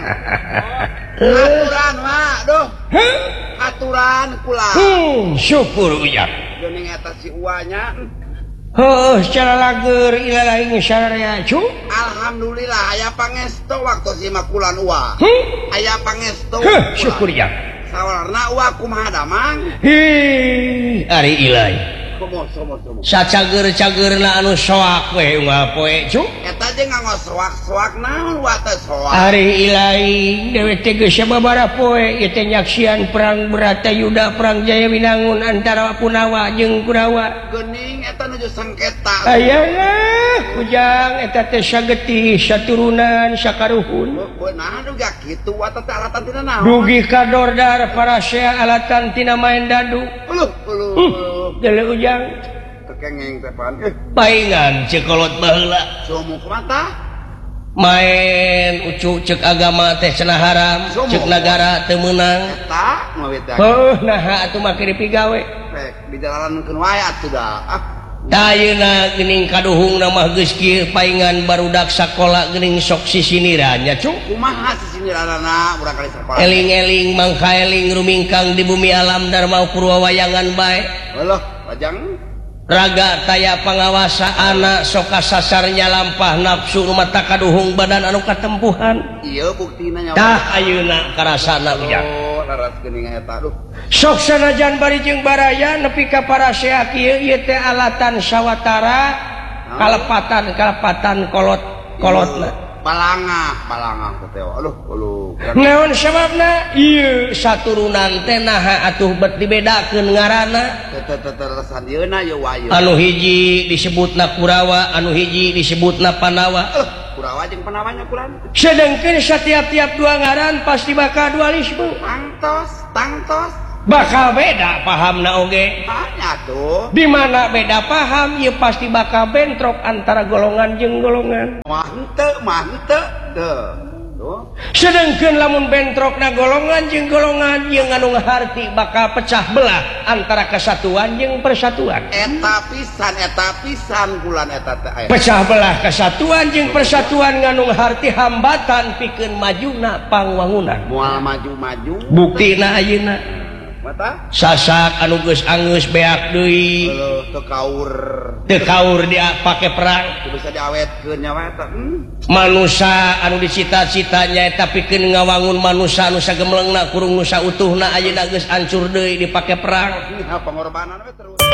aturan mah duh aturan kula syukur ujang geuning eta si uanya secara lager ilalaing syaraya cu alhamdulillah aya pangestu waktu si makulan uwa aya pangestu syukur ujang sawarna uwa kumaha damang ari ilai somo sacager-cagerna anu soak we unggal poe cu eta je ngangos soak-soak naon uwa teh soak ari ilai dewe teh geus sababaraha poe ieu teh nyaksian perang Bratayuda perang Jayawinangun antara Punawa jeung Kurawa geuning eta nuju sengketa ayalah kujang eta teh sagetih saturunan sakaruhun beunah duga kitu wa teh alatan tina naon dugi kadordar parasea alatan tina main dadu Dele ujang tekengeng teh pan paingan cekolot baheula sumuk mata main ucu cek agama teh cenah haram cek negara teu meunang eta mawit nah atuh mah keur dipigawe pek dijalankeun wae atuh da Dayeuna geuning kaduhungna mah geus kieu paingan barudak sakola geuning sok sisiniran nya cu kumaha sisiniranana urang kali sakola eling-eling mangka eling rumingkang di bumi alam Dharma Purwawayangan bae heuh lajang raga taya pangawasa anak sok kasasarnya lampah nafsu mata kaduhung badan anu katempuhan ieu buktina nya tah ayeuna karasana ujang laras geuning eta duh sok sanajan bari jeung baraya nepi ka parasea kieu ieu teh alatan sawatara kalepatan kolotna balangah teh aduh naon sababna ieu saturunan teh naha atuh bet dibedakeun ngaranna tetetesan yeuna ye wae anu hiji disebutna Kurawa anu hiji disebutna Panawa Kurawa jeung Panawa nya kulan sedengkeun setiap-tiap dua ngaran pasti bakal dualisme tangtos bakal beda pahamna oge tanya tuh di mana beda paham ieu pasti bakal bentrok antara golongan jeung golongan mah henteu tuh sedengkeun lamun bentrokna golongan jeung golongan ieu anu ngaharti bakal pecah belah antara kesatuan jeung persatuan eta pisan kulan eta teh pecah belah kesatuan jeung persatuan nganu ngaharti hambatan pikeun majuna pangwangunan moal maju buktina ayeuna mata sasak anu geus angeus beak deui teu kaur dia pake perang teu bisa diawetkeun nya wae eta manusia anu dicita-citanya eta pikeun ngawangun manusia anu sagemlengna kurung nu sautuhna ayeuna geus hancur deui dipake perang pengorbanan we terus